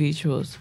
individuals.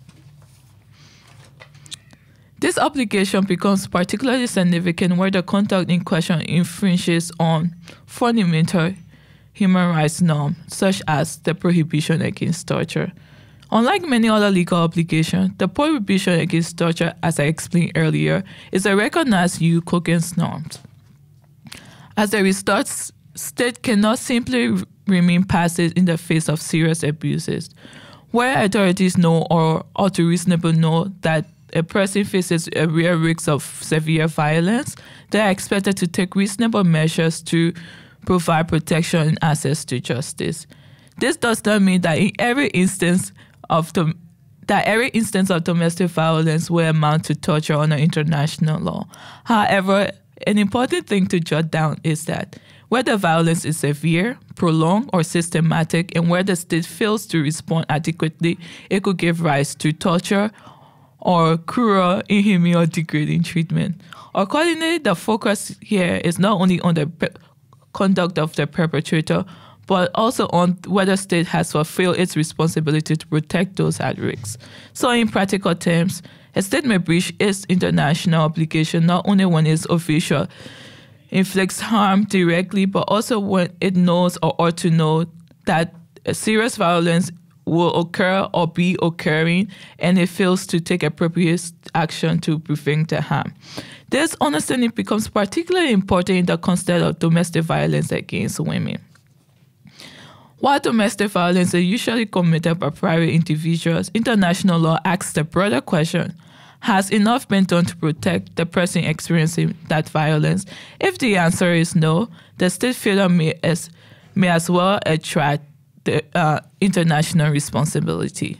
This application becomes particularly significant where the conduct in question infringes on fundamental human rights norms, such as the prohibition against torture. Unlike many other legal obligations, the prohibition against torture, as I explained earlier, is a recognized EU Cogens norm. As a result, state cannot simply remain passive in the face of serious abuses. Where authorities know or ought to reasonably know that a person faces a real risk of severe violence, they are expected to take reasonable measures to provide protection and access to justice. This does not mean that in every instance of domestic violence will amount to torture under international law. However, an important thing to jot down is that where the violence is severe, prolonged, or systematic, and where the state fails to respond adequately, it could give rise to torture or cruel, inhumane, or degrading treatment. Accordingly, the focus here is not only on the conduct of the perpetrator, but also on whether the state has fulfilled its responsibility to protect those at risk. So in practical terms, a state may breach its international obligation not only when its official inflicts harm directly, but also when it knows or ought to know that serious violence will occur or be occurring, and it fails to take appropriate action to prevent the harm. This understanding becomes particularly important in the context of domestic violence against women. While domestic violence is usually committed by private individuals, international law asks the broader question: has enough been done to protect the person experiencing that violence? If the answer is no, the state failure may as well attract the international responsibility.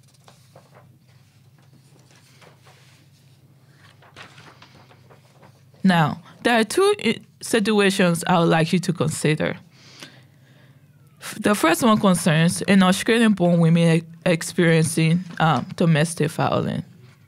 Now, there are two situations I would like you to consider. The first one concerns an Australian-born woman experiencing domestic violence.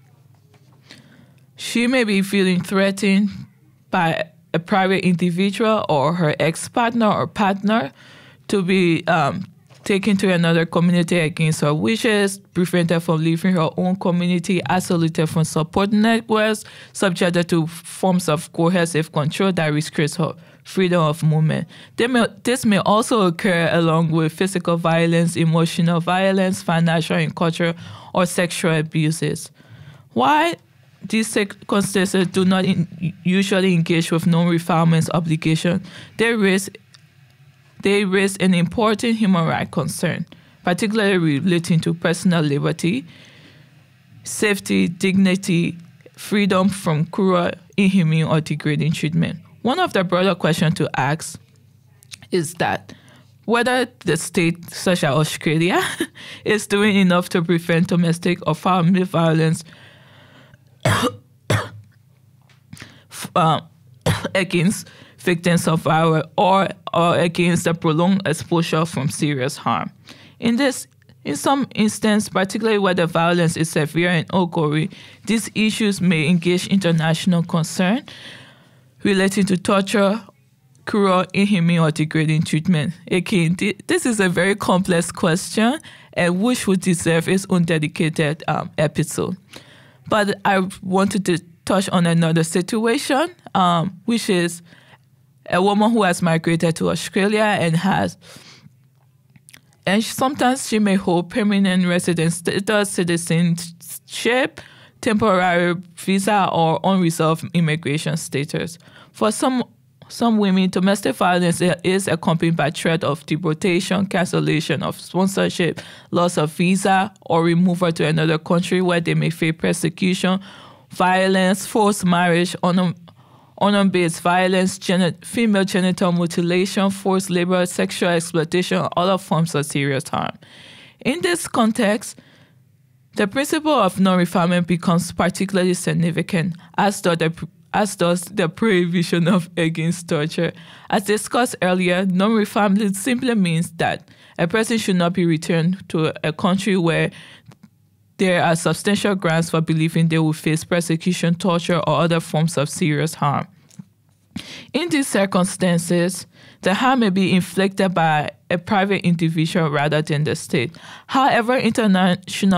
She may be feeling threatened by a private individual or her ex-partner or partner to be taken to another community against her wishes, prevented from leaving her own community, isolated from support networks, subjected to forms of coercive control that restricts her freedom of movement. This may also occur along with physical violence, emotional violence, financial and cultural or sexual abuses. Why these circumstances do not usually engage with non-refoulement obligation, they raise an important human rights concern, particularly relating to personal liberty, safety, dignity, freedom from cruel, inhumane, or degrading treatment. One of the broader questions to ask is that whether the state, such as Australia, is doing enough to prevent domestic or family violence against victims of violence or against the prolonged exposure from serious harm. In some instances, particularly where the violence is severe and ongoing, these issues may engage international concern relating to torture, cruel, inhumane, or degrading treatment. Again, this is a very complex question and which would deserve its own dedicated episode. But I wanted to touch on another situation, which is a woman who has migrated to Australia and sometimes she may hold permanent residence status, citizenship, temporary visa, or unresolved immigration status. For some women, domestic violence is accompanied by threat of deportation, cancellation of sponsorship, loss of visa, or removal to another country where they may face persecution, violence, forced marriage, honor-based violence, female genital mutilation, forced labor, sexual exploitation, or other forms of serious harm. In this context, the principle of non-refoulement becomes particularly significant, as does the prohibition against torture. As discussed earlier, non-refoulement simply means that a person should not be returned to a country where there are substantial grounds for believing they will face persecution, torture, or other forms of serious harm. In these circumstances, the harm may be inflicted by a private individual rather than the state. However, international